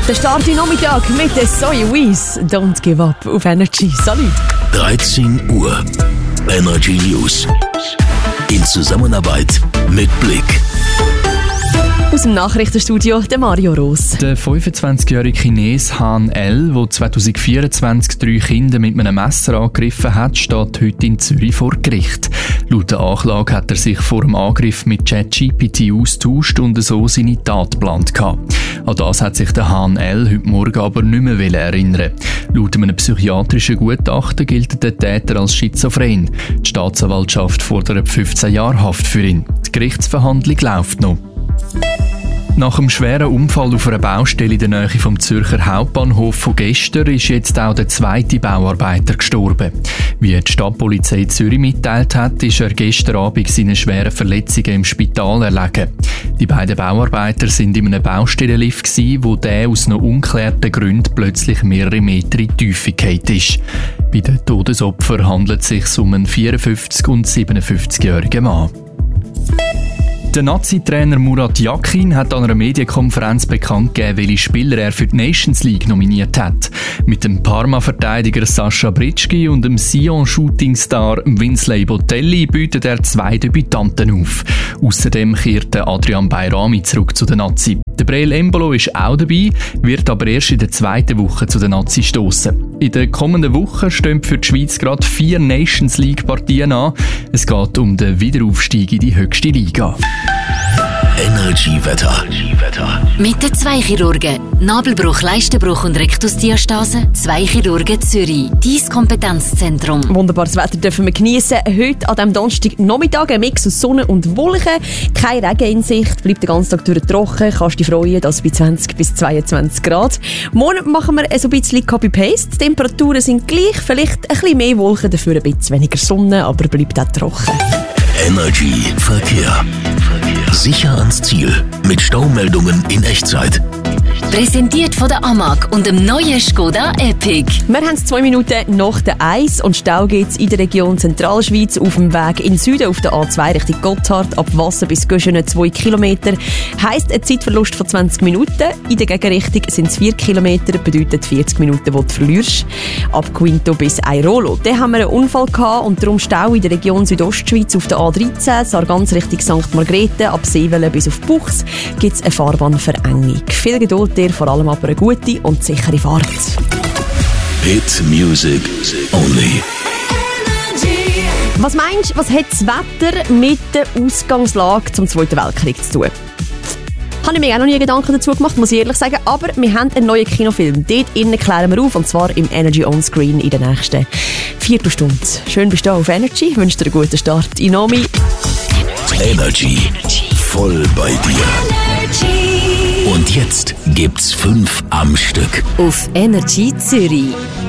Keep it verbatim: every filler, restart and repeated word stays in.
Der Start in Nachmittag mit der Zoe Wees. Don't give up auf Energy. Salut. dreizehn Uhr. Energy News. In Zusammenarbeit mit Blick. Aus dem Nachrichtenstudio der Mario Roos. Der fünfundzwanzigjährige Chines Han L., der zwanzig vierundzwanzig drei Kinder mit einem Messer angegriffen hat, steht heute in Zürich vor Gericht. Laut der Anklage hat er sich vor dem Angriff mit ChatGPT austauscht und so seine Tat geplant gehabt. An das hat sich der Han L. heute Morgen aber nicht mehr erinnern. Laut einem psychiatrischen Gutachten gilt der Täter als schizophren. Die Staatsanwaltschaft fordert fünfzehn Jahre Haft für ihn. Die Gerichtsverhandlung läuft noch. Nach einem schweren Unfall auf einer Baustelle in der Nähe vom Zürcher Hauptbahnhof von gestern ist jetzt auch der zweite Bauarbeiter gestorben. Wie die Stadtpolizei Zürich mitteilt hat, ist er gestern Abend seine schweren Verletzungen im Spital erlegen. Die beiden Bauarbeiter sind in einem Baustellenlift gsi, wo der aus noch unklärten Gründen plötzlich mehrere Meter in die Tiefe gefallen ist. Bei den Todesopfern handelt es sich um einen vierundfünfzig- und siebenundfünfzigjährigen Mann. Der Nazi-Trainer Murat Yakin hat an einer Medienkonferenz bekannt gegeben, welche Spieler er für die Nations League nominiert hat. Mit dem Parma-Verteidiger Sascha Britschki und dem Sion-Shooting-Star Winsley Botelli bietet er zwei Debütanten auf. Außerdem kehrt Adrian Bayrami zurück zu den Nazi. Der Breel Embolo ist auch dabei, wird aber erst in der zweiten Woche zu den Nazi stoßen. In der kommenden Woche stehen für die Schweiz gerade vier Nations League-Partien an. Es geht um den Wiederaufstieg in die höchste Liga. Energy Wetter. Mit den zwei Chirurgen. Nabelbruch, Leistenbruch und Rektusdiastase. Zwei Chirurgen Zürich. Dein Kompetenzzentrum. Wunderbares Wetter dürfen wir genießen. Heute an diesem Donnerstag Nachmittag ein Mix aus Sonne und Wolken. Keine Regen in Sicht. Bleibt den ganzen Tag durch trocken. Kannst dich freuen, dass bei zwanzig bis zweiundzwanzig Grad. Morgen machen wir so ein bisschen Copy-Paste. Die Temperaturen sind gleich. Vielleicht ein bisschen mehr Wolken, dafür ein bisschen weniger Sonne, aber bleibt auch trocken. Energy Verkehr. Sicher ans Ziel mit Staumeldungen in Echtzeit. Präsentiert von der A M A G und dem neuen Skoda Epic. Wir haben es zwei Minuten nach der Eis und Stau gibt es in der Region Zentralschweiz auf dem Weg in Süden auf der A zwei Richtung Gotthard ab Wasser bis Göschenen zwei Kilometer. Heisst ein Zeitverlust von zwanzig Minuten. In der Gegenrichtung sind es vier Kilometer, bedeutet vierzig Minuten, die du verlierst. Ab Quinto bis Airolo. Da haben wir einen Unfall gehabt und darum Stau in der Region Südostschweiz auf der A dreizehn, Sargans Richtung Sankt Margrethe, ab Sevelen bis auf Buchs gibt es eine Fahrbahnverengung. Viel Geduld dir, vor allem aber eine gute und sichere Fahrt. Hit Music Only. Was meinst du, was hat das Wetter mit der Ausgangslage zum Zweiten Weltkrieg zu tun? Habe ich mir auch noch nie Gedanken dazu gemacht, muss ich ehrlich sagen. Aber wir haben einen neuen Kinofilm. Dort innen klären wir auf, und zwar im Energy On Screen in der nächsten Viertelstunde. Schön bist du auf Energy. Ich wünsche dir einen guten Start. Inomi. Energy. Voll bei dir. Und jetzt gibt's fünf am Stück. Auf Energy Zürich.